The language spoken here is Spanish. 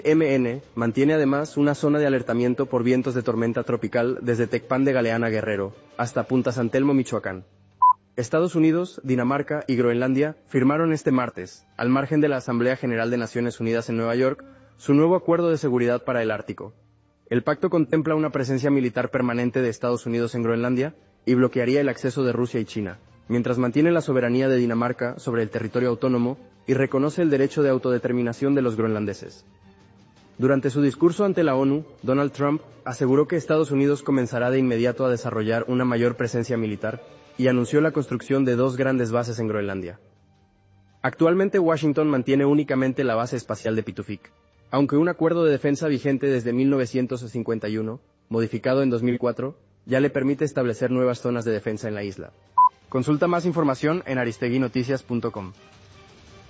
MN mantiene además una zona de alertamiento por vientos de tormenta tropical desde Tecpan de Galeana, Guerrero, hasta Punta San Telmo, Michoacán. Estados Unidos, Dinamarca y Groenlandia firmaron este martes, al margen de la Asamblea General de Naciones Unidas en Nueva York, su nuevo acuerdo de seguridad para el Ártico. El pacto contempla una presencia militar permanente de Estados Unidos en Groenlandia y bloquearía el acceso de Rusia y China, mientras mantiene la soberanía de Dinamarca sobre el territorio autónomo y reconoce el derecho de autodeterminación de los groenlandeses. Durante su discurso ante la ONU, Donald Trump aseguró que Estados Unidos comenzará de inmediato a desarrollar una mayor presencia militar y anunció la construcción de 2 grandes bases en Groenlandia. Actualmente Washington mantiene únicamente la base espacial de Pituffik, aunque un acuerdo de defensa vigente desde 1951, modificado en 2004, ya le permite establecer nuevas zonas de defensa en la isla. Consulta más información en aristeguinoticias.com.